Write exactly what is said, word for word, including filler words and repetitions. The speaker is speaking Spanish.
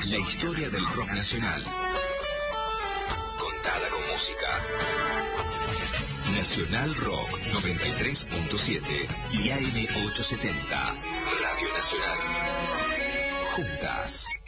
La historia del rock nacional. Contada con música. Nacional Rock noventa y tres punto siete y A M ochocientos setenta. Radio Nacional. Juntas.